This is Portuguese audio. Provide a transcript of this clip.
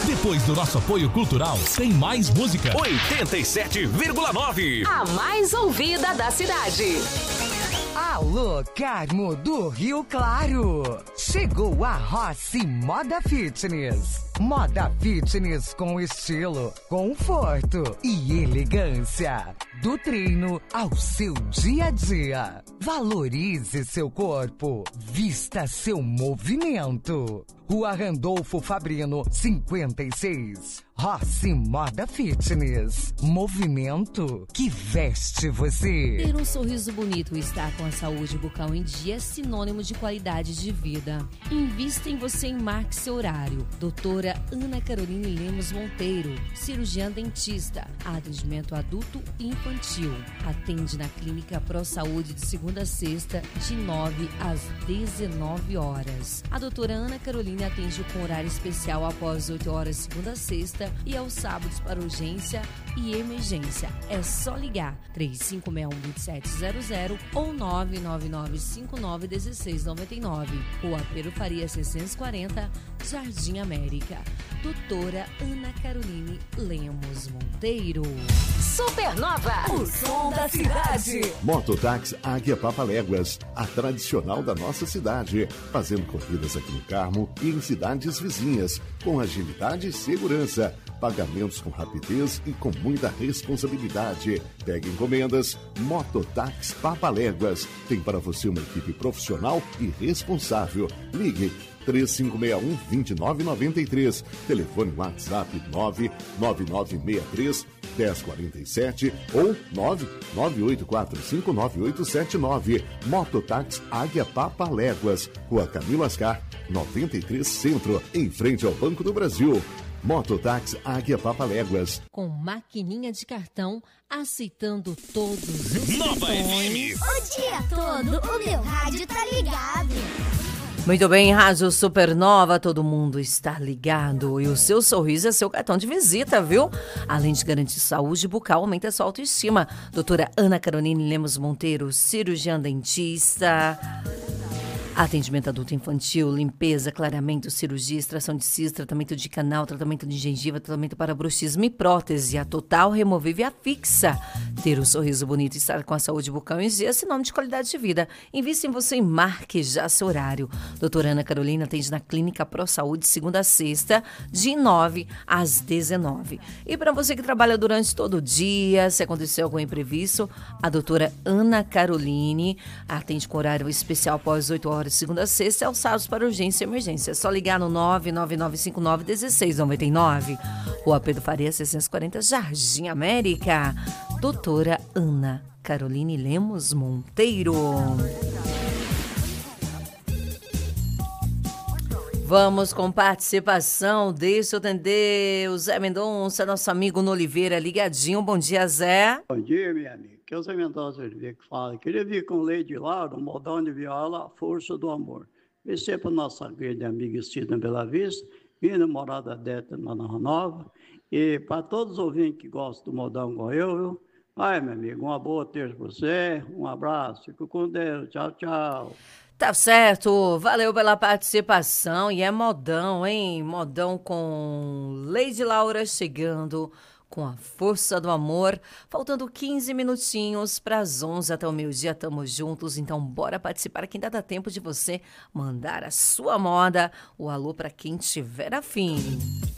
Depois do nosso apoio cultural, tem mais música. 87,9. A mais ouvida da cidade. Alô, Carmo do Rio Claro. Chegou a Rossi Moda Fitness. Moda fitness com estilo, conforto e elegância. Do treino ao seu dia a dia. Valorize seu corpo. Vista seu movimento. Rua Randolfo Fabrino, 56. Rossi Moda Fitness. Movimento que veste você. Ter um sorriso bonito e estar com a saúde bucal em dia é sinônimo de qualidade de vida. Invista em você e marque seu horário. Doutora Ana Caroline Lemos Monteiro, cirurgiã dentista, atendimento adulto e infantil. Atende na Clínica Pro Saúde de segunda a sexta, de 9 às 19 horas. A doutora Ana Caroline atende com horário especial após 8 horas segunda a sexta e aos sábados para urgência e emergência. É só ligar 3561-2700 ou 999591699. Rua Pero Faria 640, Jardim América. Doutora Ana Caroline Lemos Monteiro. Supernova, o som da cidade. Mototáxi Águia Papaléguas, a tradicional da nossa cidade, fazendo corridas aqui no Carmo e em cidades vizinhas, com agilidade e segurança. Pagamentos com rapidez e com muita responsabilidade. Pegue encomendas. Mototáxi Papaléguas. Tem para você uma equipe profissional e responsável. Ligue 3561-2993. Telefone WhatsApp 99963-1047 ou 998459879. Mototáxi Águia Papaléguas. Rua Camilo Ascar, 93 Centro, em frente ao Banco do Brasil. Mototáxi Águia Papaléguas. Com maquininha de cartão, aceitando todos os Nova cartões. FM. O dia todo o meu rádio tá ligado. Muito bem, Rádio Supernova, todo mundo está ligado. E o seu sorriso é seu cartão de visita, viu? Além de garantir saúde bucal, aumenta a sua autoestima. Doutora Ana Caroline Lemos Monteiro, cirurgiã dentista. Atendimento adulto e infantil, limpeza, clareamento, cirurgia, extração de cis, tratamento de canal, tratamento de gengiva, tratamento para bruxismo e prótese, a total, removível e a fixa. Ter um sorriso bonito e estar com a saúde bucal em dia é sinônimo de qualidade de vida. Invista em você e marque já seu horário. Doutora Ana Carolina atende na Clínica Pro Saúde, segunda a sexta, de 9 às 19. E para você que trabalha durante todo o dia, se acontecer algum imprevisto, a doutora Ana Caroline atende com horário especial após 8 horas, segunda a sexta, aos sábados para urgência e emergência. É só ligar no 99959-1699. Rua Pedro Faria, 640, Jardim América. Doutora Ana Caroline Lemos Monteiro. Vamos com participação. Deixa eu atender o Zé Mendonça, nosso amigo no Oliveira, ligadinho. Bom dia, Zé. Bom dia, minha amiga. Que é o Zé Mendonça Oliveira que fala. Queria vir com Lady Laura, um modão de viola, A Força do Amor. Esse é para nossa grande amiga Cida Bela Vista, minha namorada Deta na Nova. E para todos os ouvintes que gostam do modão igual eu, viu? Ai, meu amigo, uma boa terça para você. Um abraço. Fico com Deus. Tchau, tchau. Tá certo, valeu pela participação. E é modão, hein? Modão com Lady Laura chegando com A Força do Amor. Faltando 15 minutinhos para as 11 até o meio-dia. Tamo juntos, então bora participar que ainda dá tempo de você mandar a sua moda. O alô para quem tiver afim.